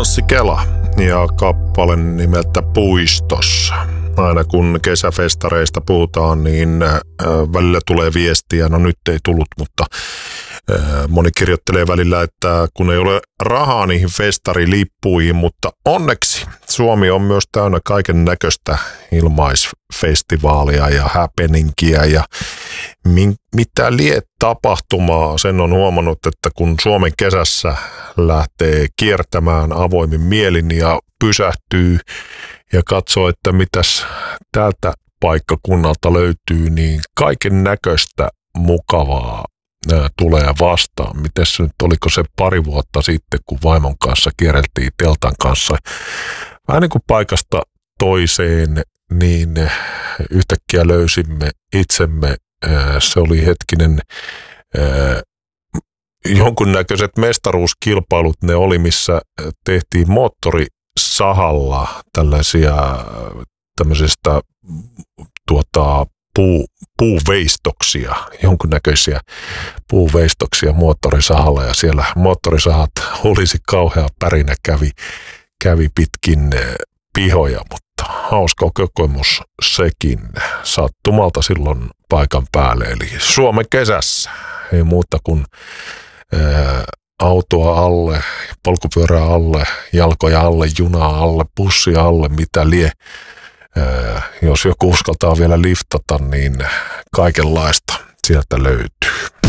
Anssi Kela ja kappale nimeltä Puistossa. Aina kun kesäfestareista puhutaan, niin välillä tulee viestiä, no nyt ei tullut, mutta moni kirjoittelee välillä, että kun ei ole rahaa niihin festarilippuihin, mutta onneksi Suomi on myös täynnä kaiken näköistä ilmaisfestivaalia ja happeningia ja mitä lie tapahtumaa. Sen on huomannut, että kun Suomen kesässä lähtee kiertämään avoimin mielin ja pysähtyy ja katsoo, että mitäs tältä paikkakunnalta löytyy, niin kaiken näköistä mukavaa tulee vastaan. Mites nyt, oliko se pari vuotta sitten, kun vaimon kanssa kierreltiin teltan kanssa vähän niin kuin paikasta toiseen, niin yhtäkkiä löysimme itsemme. Se oli hetkinen jonkunnäköiset mestaruuskilpailut, ne oli, missä tehtiin moottorisahalla tämmöisestä puuveistoksia, jonkunnäköisiä puuveistoksia moottorisahalla, ja siellä moottorisahat olisi kauhea pärinä kävi pitkin pihoja, mutta hauska kokemus sekin sattumalta silloin paikan päälle, eli Suomen kesässä ei muuta kuin autoa alle, polkupyörää alle, jalkoja alle, junaa alle, bussia alle, mitä lie. Jos joku uskaltaa vielä liftata, niin kaikenlaista sieltä löytyy.